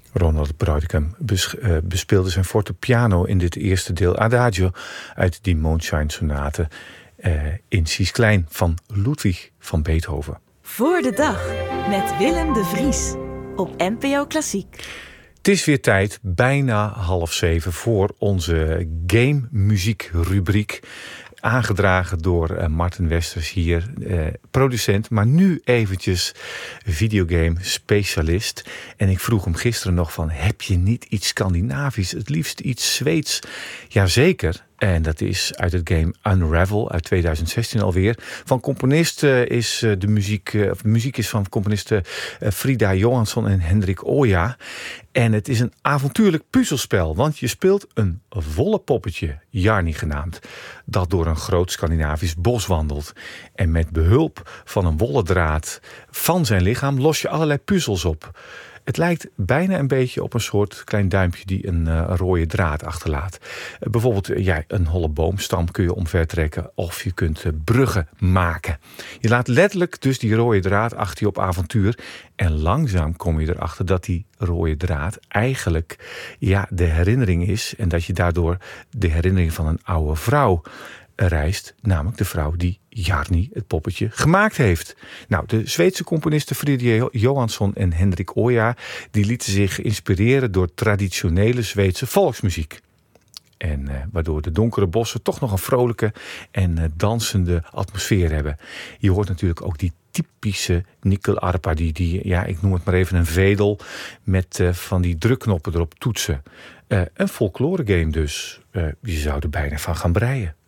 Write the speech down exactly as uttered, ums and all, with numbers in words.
Ronald Brautigam bes- uh, bespeelde zijn fortepiano in dit eerste deel Adagio uit die Mondschein sonate uh, in Cies klein van Ludwig van Beethoven. Voor de dag met Willem de Vries op N P O Klassiek. Het is weer tijd, bijna half zeven, voor onze game muziek rubriek. Aangedragen door uh, Martin Westers hier, uh, producent, maar nu eventjes videogame specialist. En ik vroeg hem gisteren nog van, heb je niet iets Scandinavisch, het liefst iets Zweeds? Jazeker. En dat is uit het game Unravel uit twintig zestien alweer. Van componist uh, is uh, de muziek, uh, of muziek is van componisten uh, Frida Johansson en Henrik Oja. En het is een avontuurlijk puzzelspel, want je speelt een volle poppetje, Jarni genaamd, dat door een groot Scandinavisch bos wandelt. En met behulp van een wollen draad van zijn lichaam los je allerlei puzzels op. Het lijkt bijna een beetje op een soort klein duimpje die een uh, rode draad achterlaat. Uh, bijvoorbeeld uh, ja, een holle boomstam kun je omvertrekken of je kunt uh, bruggen maken. Je laat letterlijk dus die rode draad achter je op avontuur. En langzaam kom je erachter dat die rode draad eigenlijk ja, de herinnering is. En dat je daardoor de herinnering van een oude vrouw reist, namelijk de vrouw die Jarni, het poppetje, gemaakt heeft. Nou, de Zweedse componisten Frida Johansson en Henrik Oja, die lieten zich inspireren door traditionele Zweedse volksmuziek. En uh, waardoor de donkere bossen toch nog een vrolijke en uh, dansende atmosfeer hebben. Je hoort natuurlijk ook die typische nikkelarpa, die, die, ja, ik noem het maar even een vedel met uh, van die drukknoppen erop toetsen. Uh, een folklore game dus. Uh, je zou er bijna van gaan breien.